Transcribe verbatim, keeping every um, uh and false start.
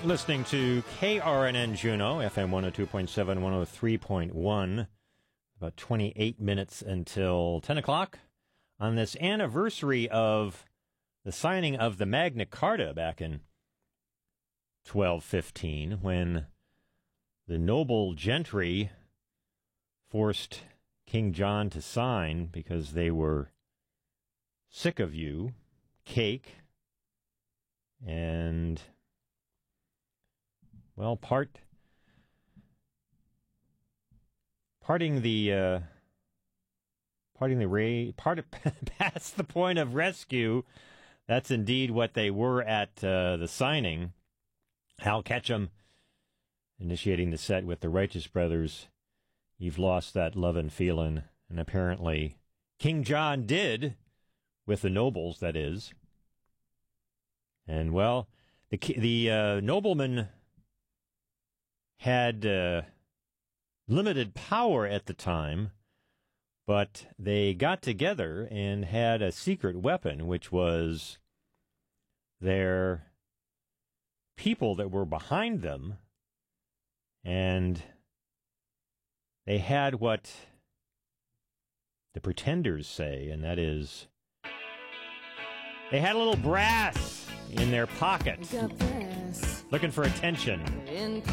Listening to K R N N Juneau, F M one oh two point seven, one oh three point one. About twenty-eight minutes until ten o'clock on this anniversary of the signing of the Magna Carta back in twelve fifteen, when the noble gentry forced King John to sign because they were sick of you, cake, and, well, part parting the uh, parting the ray part past the point of rescue. That's indeed what they were at uh, the signing. Hal Ketchum initiating the set with the Righteous Brothers. You've lost that lovin' feelin', and apparently King John did with the nobles. That is, and well, the the uh, noblemen had uh, limited power at the time, but they got together and had a secret weapon, which was their people that were behind them, and they had what the pretenders say, and that is they had a little brass in their pocket, looking for attention.